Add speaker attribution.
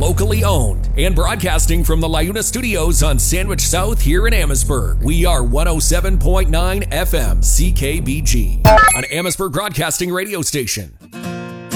Speaker 1: locally owned, and broadcasting from the LiUNA Studios on Sandwich South here in Amherstburg. We are 107.9 FM CKBG, an Amherstburg broadcasting radio station.